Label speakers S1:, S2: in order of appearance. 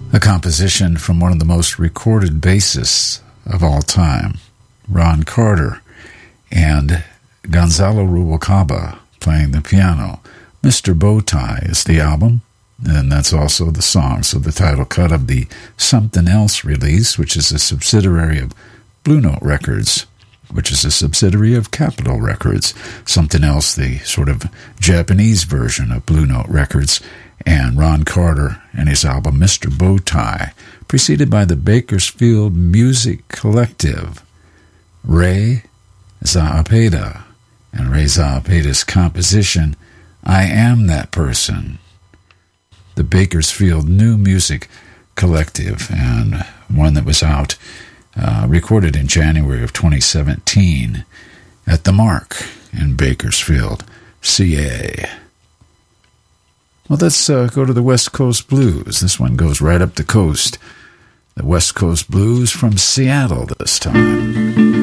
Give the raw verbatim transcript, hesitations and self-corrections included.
S1: A composition from one of the most recorded bassists of all time, Ron Carter, and Gonzalo Rubalcaba playing the piano. Mister Bowtie is the album, and that's also the song, so the title cut of the Something Else release, which is a subsidiary of Blue Note Records, which is a subsidiary of Capitol Records. Something Else, the sort of Japanese version of Blue Note Records, and Ron Carter and his album Mister Bowtie, preceded by the Bakersfield Music Collective, Ray Zapata, and Ray Zapata's composition, I Am That Person. The Bakersfield New Music Collective, and one that was out, uh, recorded in January of twenty seventeen at The Mark in Bakersfield, C A. Well, let's uh, go to the West Coast Blues. This one goes right up the coast. The West Coast Blues from Seattle this time.